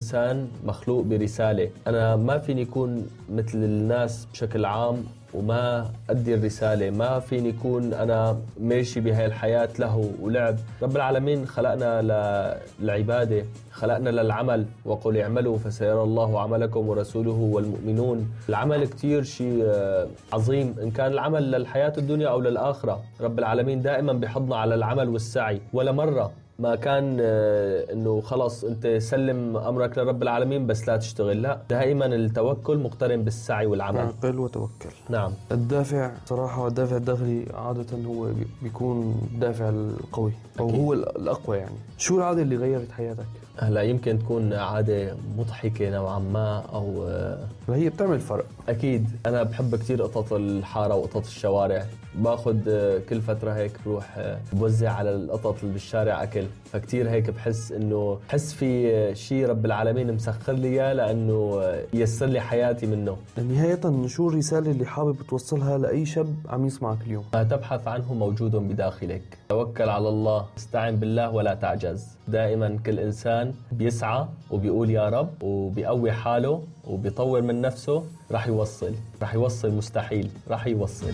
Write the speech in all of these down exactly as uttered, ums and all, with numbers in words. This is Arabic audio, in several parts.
إنسان مخلوق برسالة. أنا ما فيني يكون مثل الناس بشكل عام وما أدي الرسالة. ما فيني يكون أنا ماشي بهاي الحياة له ولعب. رب العالمين خلقنا للعبادة، خلقنا للعمل، وقل اعملوا فسيرى الله عملكم ورسوله والمؤمنون. العمل كتير شيء عظيم، إن كان العمل للحياة الدنيا أو للآخرة. رب العالمين دائما بيحضنا على العمل والسعي، ولا مرة ما كان انه خلص انت سلم امرك لرب العالمين بس لا تشتغل. لا، دائما التوكل مقترن بالسعي والعمل. اعقل وتوكل. نعم. الدافع صراحة والدافع الداخلي عادة هو بيكون الدافع القوي او أكيد. هو الاقوى. يعني شو العادة اللي غيرت حياتك؟ هلا يمكن تكون عادة مضحكة نوعا ما او هي بتعمل فرق. اكيد انا بحب كتير قطط الحارة وقطط الشوارع. باخد كل فترة هيك بروح بوزع على القطط اللي بالشارع اكل، فكتير هيك بحس انه بحس في شيء رب العالمين مسخر لي اياه لانه ييسر لي حياتي منه. نهاية شو الرسالة اللي حابب توصلها لاي شاب عم يسمعك اليوم؟ ما تبحث عنه موجود بداخلك. توكل على الله، استعن بالله ولا تعجز. دائما كل انسان بيسعى وبيقول يا رب وبيقوي حاله وبيطور من نفسه، راح يوصل، راح يوصل مستحيل، راح يوصل.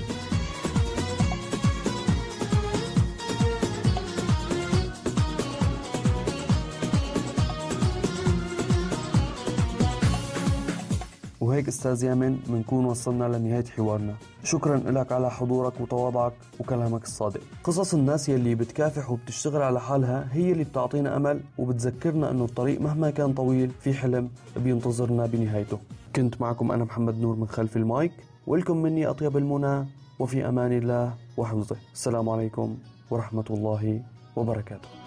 وهيك أستاذ يامن بنكون وصلنا لنهاية حوارنا. شكرا لك على حضورك وتواضعك وكلامك الصادق. قصص الناس يلي بتكافح وبتشتغل على حالها هي اللي بتعطينا أمل وبتذكرنا أنه الطريق مهما كان طويل في حلم بينتظرنا بنهايته. كنت معكم أنا محمد نور من خلف المايك، ولكم مني أطيب المنى، وفي أمان الله وحفظه. السلام عليكم ورحمة الله وبركاته.